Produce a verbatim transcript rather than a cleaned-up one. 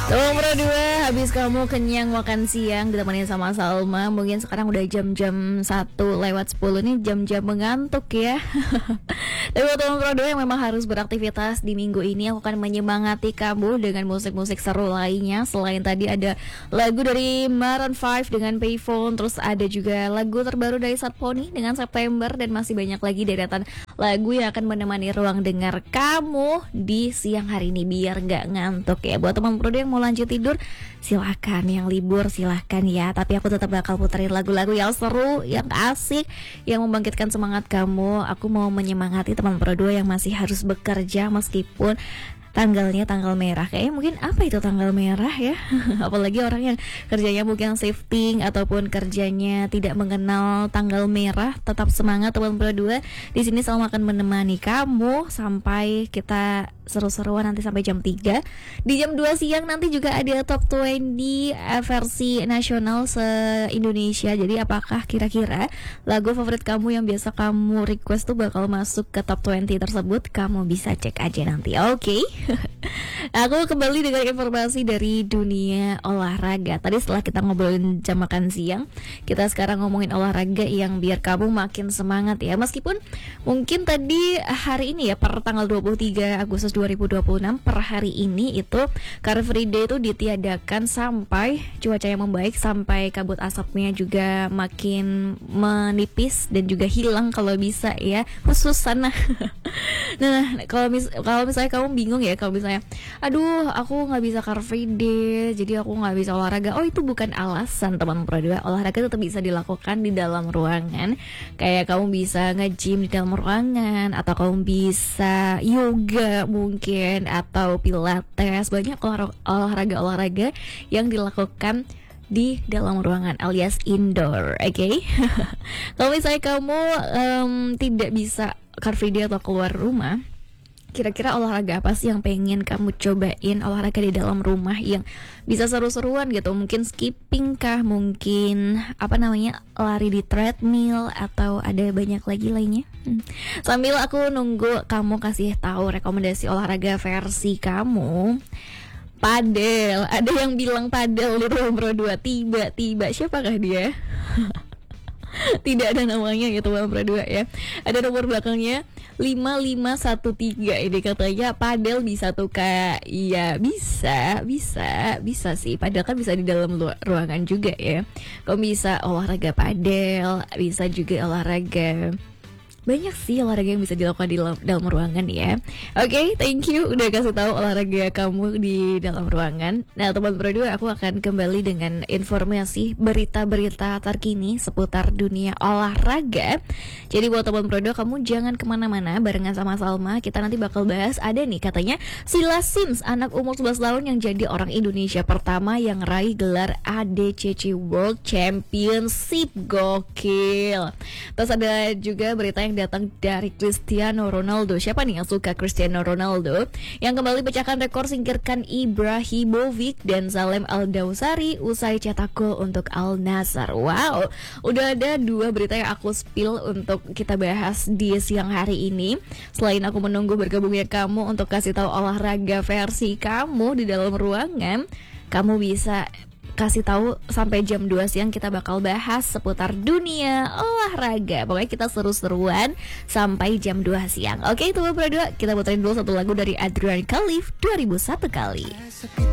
Nomor dua, habis kamu kenyang makan siang ditemenin sama Salma. Mungkin sekarang udah jam-jam satu lewat sepuluh nih, jam-jam mengantuk ya. Tapi buat nomor dua yang memang harus beraktivitas di minggu ini, aku akan menyemangati kamu dengan musik-musik seru lainnya. Selain tadi ada lagu dari Maroon lima dengan Payphone, terus ada juga lagu terbaru dari Sad Pony dengan September, dan masih banyak lagi deretan lagu yang akan menemani ruang dengar kamu di siang hari ini biar gak ngantuk ya. Buat teman pro yang mau lanjut tidur, silahkan. Yang libur silahkan ya. Tapi aku tetap bakal puterin lagu-lagu yang seru, yang asik, yang membangkitkan semangat kamu. Aku mau menyemangati teman pro yang masih harus bekerja meskipun tanggalnya tanggal merah. Kayaknya mungkin apa itu tanggal merah ya. Apalagi orang yang kerjanya mungkin shifting ataupun kerjanya tidak mengenal tanggal merah. Tetap semangat teman pro dua. Di sini Salma akan menemani kamu sampai kita seru-seruan nanti sampai jam tiga. Di jam dua siang nanti juga ada top dua puluh uh, versi nasional se-Indonesia. Jadi apakah kira-kira lagu favorit kamu yang biasa kamu request tuh bakal masuk ke top dua puluh tersebut? Kamu bisa cek aja nanti. Oke. Okay? Aku kembali dengan informasi dari dunia olahraga. Tadi setelah kita ngobrolin jam makan siang, kita sekarang ngomongin olahraga yang biar kamu makin semangat ya. Meskipun mungkin tadi hari ini ya, per tanggal dua puluh tiga Agustus dua ribu dua puluh enam, per hari ini itu Car Free Day itu ditiadakan sampai cuacanya membaik, sampai kabut asapnya juga makin menipis dan juga hilang kalau bisa ya, khusus sana. Nah, kalau mis kalau misalnya kamu bingung ya, kalau misalnya aduh aku nggak bisa Car Free Day, jadi aku nggak bisa olahraga. Oh, itu bukan alasan teman pro dua. Olahraga tetap bisa dilakukan di dalam ruangan. Kayak kamu bisa nge-gym di dalam ruangan, atau kamu bisa yoga mungkin, atau pilates. Banyak olahraga-olahraga yang dilakukan di dalam ruangan alias indoor, oke? Okay? Kalau misalnya kamu um, tidak bisa Car Free Day atau keluar rumah, kira-kira olahraga apa sih yang pengen kamu cobain? Olahraga di dalam rumah yang bisa seru-seruan gitu. Mungkin skipping kah? Mungkin apa namanya, lari di treadmill, atau ada banyak lagi lainnya. hmm. Sambil aku nunggu kamu kasih tahu rekomendasi olahraga versi kamu, padel. Ada yang bilang padel di Ruang Pro dua. Tiba-tiba siapakah dia? Tidak ada namanya gitu Bang Pro dua ya. Ada nomor belakangnya lima lima satu tiga. Ini katanya padel bisa tuh Kak. Iya bisa, bisa, bisa sih. Padel kan bisa di dalam ruangan juga ya. Kamu bisa olahraga padel, bisa juga olahraga, banyak sih olahraga yang bisa dilakukan di dalam, dalam ruangan ya. Oke, okay, thank you udah kasih tahu olahraga kamu di dalam ruangan. Nah, teman pro dua, aku akan kembali dengan informasi berita-berita terkini seputar dunia olahraga. Jadi buat teman pro dua, kamu jangan kemana-mana, barengan sama Salma. Kita nanti bakal bahas, ada nih katanya Sheila Sims, anak umur sebelas tahun yang jadi orang Indonesia pertama yang raih gelar A D C C World Championship. Gokil. Terus ada juga berita yang datang dari Cristiano Ronaldo. Siapa nih yang suka Cristiano Ronaldo? Yang kembali pecahkan rekor singkirkan Ibrahimovic dan Salem Al-Dawsari usai cetak gol untuk Al Nassr. Wow, udah ada dua berita yang aku spill untuk kita bahas di siang hari ini. Selain aku menunggu bergabungnya kamu untuk kasih tahu olahraga versi kamu di dalam ruangan, kamu bisa kasih tahu sampai jam dua siang kita bakal bahas seputar dunia olahraga. Pokoknya kita seru-seruan sampai jam dua siang. Oke, itu berdua. Kita puterin dulu satu lagu dari Adrian Khalif, dua ribu satu kali.